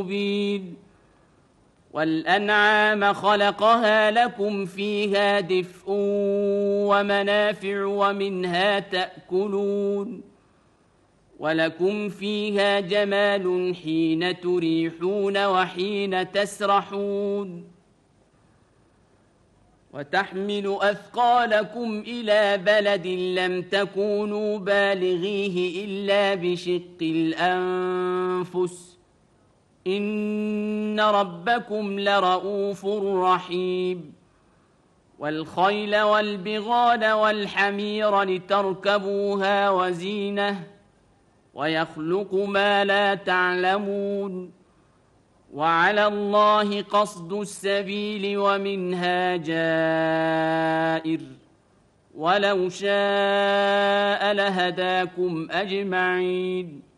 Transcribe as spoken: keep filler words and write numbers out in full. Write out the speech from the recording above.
مبين والأنعام خلقها لكم فيها دفء ومنافع ومنها تأكلون ولكم فيها جمال حين تريحون وحين تسرحون وتحمل أثقالكم إلى بلد لم تكونوا بالغيه إلا بشق الأنفس إن ربكم لرؤوف رحيم والخيل والبغال والحمير لتركبوها وزينة ويخلق ما لا تعلمون وعلى الله قصد السبيل ومنها جائر ولو شاء لهداكم أجمعين